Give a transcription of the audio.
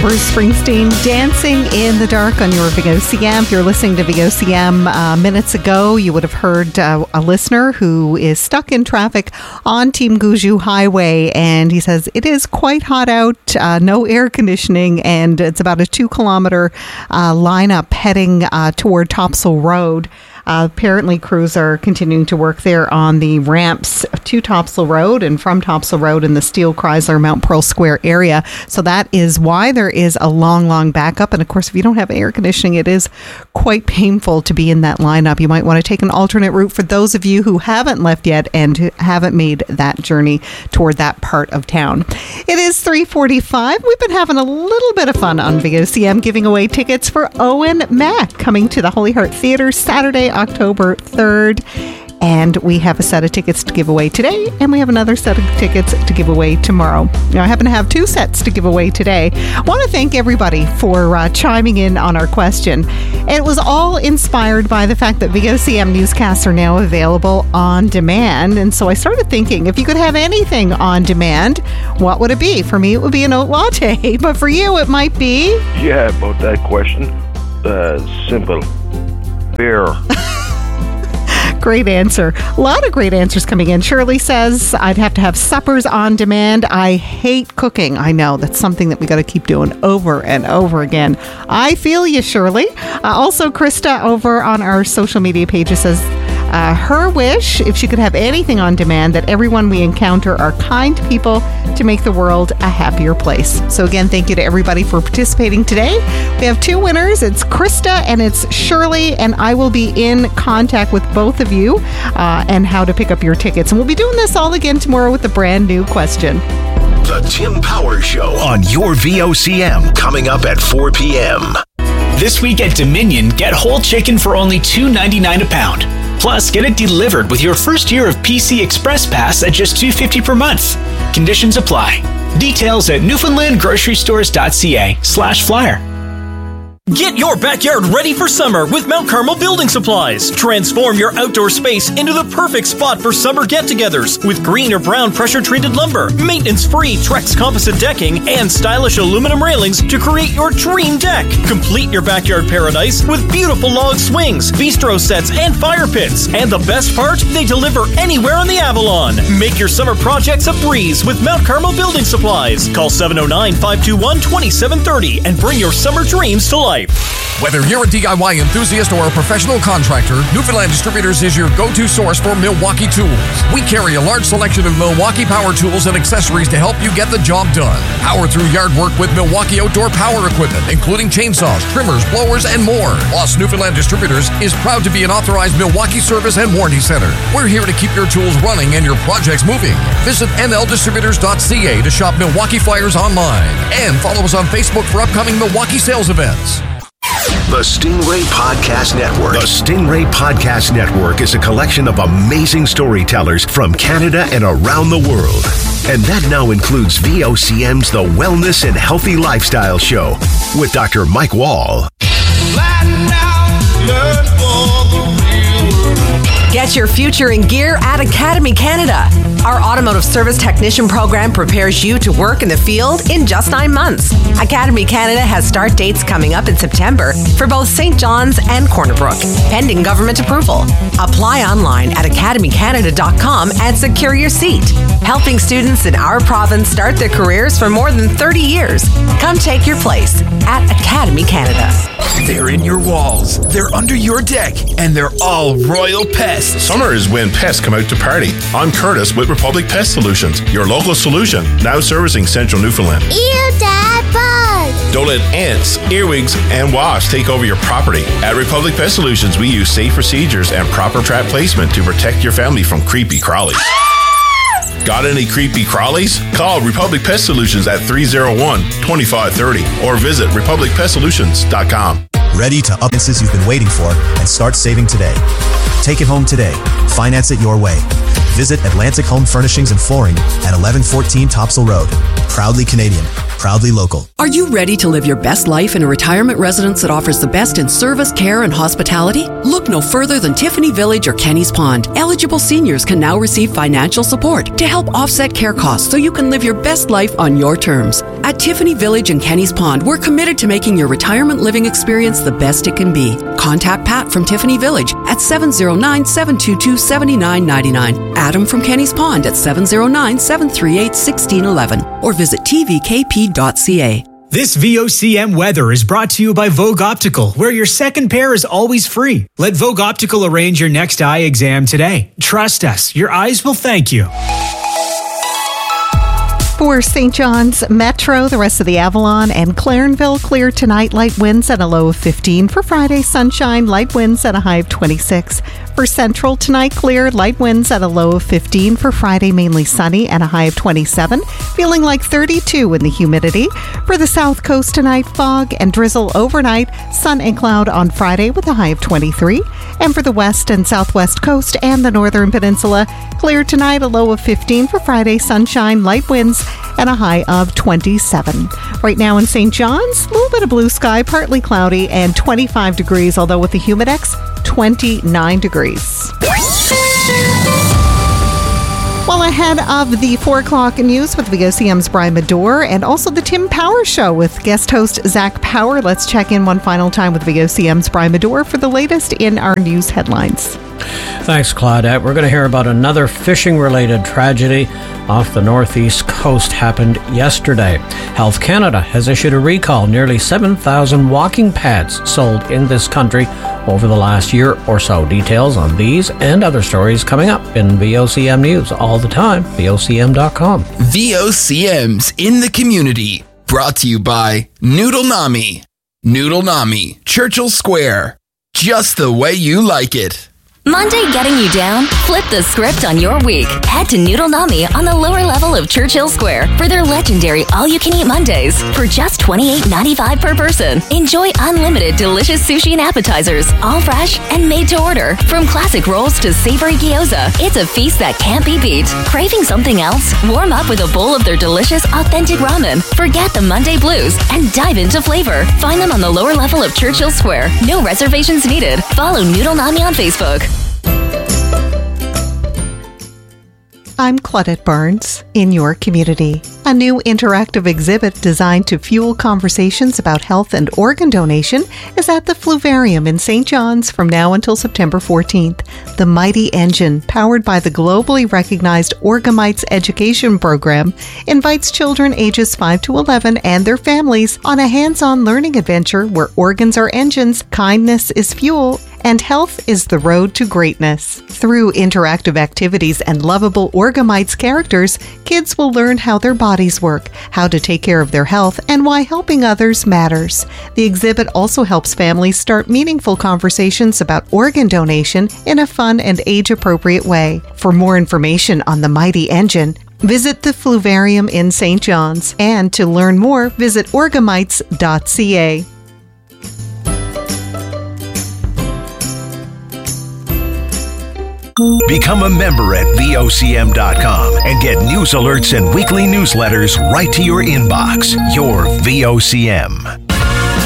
Bruce Springsteen, Dancing in the Dark on your VOCM. If you're listening to VOCM minutes ago, you would have heard a listener who is stuck in traffic on Team Guju Highway, and he says it is quite hot out, no air conditioning, and it's about a 2-kilometer lineup heading toward Topsail Road. Apparently, crews are continuing to work there on the ramps to Topsail Road and from Topsail Road in the Steele Chrysler Mount Pearl Square area. So that is why there is a long backup. And of course, if you don't have air conditioning, it is quite painful to be in that lineup. You might want to take an alternate route for those of you who haven't left yet and who haven't made that journey toward that part of town. It is 3:45. We've been having a little bit of fun on VOCM, giving away tickets for Owen Mack coming to the Holy Heart Theatre Saturday, October 3rd. And we have a set of tickets to give away today, and we have another set of tickets to give away tomorrow. Now, I happen to have 2 sets to give away today. I want to thank everybody for chiming in on our question. It was all inspired by the fact that VOCM newscasts are now available on demand. And so I started thinking, if you could have anything on demand, what would it be? For me, it would be an oat latte. But for you, it might be... Yeah, about that question. Simple. Beer. Great answer. A lot of great answers coming in. Shirley says, I'd have to have suppers on demand. I hate cooking. I know. That's something that we got to keep doing over and over again. I feel you, Shirley. Also, Krista over on our social media pages says, her wish, if she could have anything on demand, that everyone we encounter are kind people to make the world a happier place. So again, thank you to everybody for participating today. We have 2 winners. It's Krista and it's Shirley, and I will be in contact with both of you and how to pick up your tickets. And we'll be doing this all again tomorrow with a brand new question. The Tim Power Show on your VOCM, coming up at 4 p.m. This week at Dominion, get whole chicken for only $2.99 a pound. Plus, get it delivered with your first year of PC Express Pass at just $2.50 per month. Conditions apply. Details at newfoundlandgrocerystores.ca/flyer. Get your backyard ready for summer with Mount Carmel Building Supplies. Transform your outdoor space into the perfect spot for summer get-togethers with green or brown pressure-treated lumber, maintenance-free Trex composite decking, and stylish aluminum railings to create your dream deck. Complete your backyard paradise with beautiful log swings, bistro sets, and fire pits. And the best part, they deliver anywhere on the Avalon. Make your summer projects a breeze with Mount Carmel Building Supplies. Call 709-521-2730 and bring your summer dreams to life. Whether you're a DIY enthusiast or a professional contractor, Newfoundland Distributors is your go-to source for Milwaukee tools. We carry a large selection of Milwaukee power tools and accessories to help you get the job done. Power through yard work with Milwaukee outdoor power equipment, including chainsaws, trimmers, blowers, and more. Plus, Newfoundland Distributors is proud to be an authorized Milwaukee service and warranty center. We're here to keep your tools running and your projects moving. Visit nldistributors.ca to shop Milwaukee flyers online. And follow us on Facebook for upcoming Milwaukee sales events. The Stingray Podcast Network. The Stingray Podcast Network is a collection of amazing storytellers from Canada and around the world. And that now includes VOCM's The Wellness and Healthy Lifestyle Show with Dr. Mike Wall. Get your future in gear at Academy Canada. Our automotive service technician program prepares you to work in the field in just 9 months. Academy Canada has start dates coming up in September for both St. John's and Corner Brook, pending government approval. Apply online at academycanada.com and secure your seat. Helping students in our province start their careers for more than 30 years. Come take your place at Academy Canada. They're in your walls, they're under your deck, and they're all Royal Pests. Summer is when pests come out to party. I'm Curtis with Republic Pest Solutions, your local solution, now servicing Central Newfoundland. Ew, Dad, bug! Don't let ants, earwigs, and wasps take over your property. At Republic Pest Solutions, we use safe procedures and proper trap placement to protect your family from creepy crawlies. Got any creepy crawlies? Call Republic Pest Solutions at 301-2530 or visit republicpestsolutions.com. Ready to up instances you've been waiting for and start saving today. Take it home today. Finance it your way. Visit Atlantic Home Furnishings and Flooring at 1114 Topsail Road. Proudly Canadian. Proudly local. Are you ready to live your best life in a retirement residence that offers the best in service, care, and hospitality? Look no further than Tiffany Village or Kenny's Pond. Eligible seniors can now receive financial support to help offset care costs so you can live your best life on your terms. At Tiffany Village and Kenny's Pond, we're committed to making your retirement living experience the best it can be. Contact Pat from Tiffany Village at 709-722-7999. Adam from Kenny's Pond at 709-738-1611. Or visit tvkp.ca. This VOCM weather is brought to you by Vogue Optical, where your second pair is always free. Let Vogue Optical arrange your next eye exam today. Trust us, your eyes will thank you. For St. John's Metro, the rest of the Avalon and Clarenville, clear tonight, light winds at a low of 15. For Friday, sunshine, light winds at a high of 26. For Central, tonight, clear, light winds at a low of 15. For Friday, mainly sunny and a high of 27. Feeling like 32 in the humidity. For the South Coast tonight, fog and drizzle overnight. Sun and cloud on Friday with a high of 23. And for the West and Southwest Coast and the Northern Peninsula, clear tonight, a low of 15. For Friday, sunshine, light winds, and a high of 27. Right now in St. John's, a little bit of blue sky, partly cloudy, and 25 degrees, although with the Humidex, 29 degrees. Well, ahead of the 4 o'clock news with VOCM's Brian Medore and also the Tim Power Show with guest host Zach Power, let's check in one final time with VOCM's Brian Medore for the latest in our news headlines. Thanks, Claudette. We're going to hear about another fishing-related tragedy off the northeast coast happened yesterday. Health Canada has issued a recall. Nearly 7,000 walking pads sold in this country over the last year or so. Details on these and other stories coming up in VOCM News all the time. VOCM.com. VOCM's in the community. Brought to you by Noodle Nami. Noodle Nami, Churchill Square. Just the way you like it. Monday getting you down? Flip the script on your week. Head to Noodle Nami on the lower level of Churchill Square for their legendary all-you-can-eat Mondays for just $28.95 per person. Enjoy unlimited delicious sushi and appetizers, all fresh and made to order. From classic rolls to savory gyoza, it's a feast that can't be beat. Craving something else? Warm up with a bowl of their delicious, authentic ramen. Forget the Monday blues and dive into flavor. Find them on the lower level of Churchill Square. No reservations needed. Follow Noodle Nami on Facebook. I'm Claudette Barnes, in your community. A new interactive exhibit designed to fuel conversations about health and organ donation is at the Fluvarium in St. John's from now until September 14th. The Mighty Engine, powered by the globally recognized Orgamites Education Program, invites children ages 5 to 11 and their families on a hands-on learning adventure where organs are engines, kindness is fuel, and health is the road to greatness. Through interactive activities and lovable Orgamites characters, kids will learn how their bodies work, how to take care of their health, and why helping others matters. The exhibit also helps families start meaningful conversations about organ donation in a fun and age-appropriate way. For more information on the Mighty Engine, visit the Fluvarium in St. John's. And to learn more, visit orgamites.ca. Become a member at VOCM.com and get news alerts and weekly newsletters right to your inbox. Your VOCM.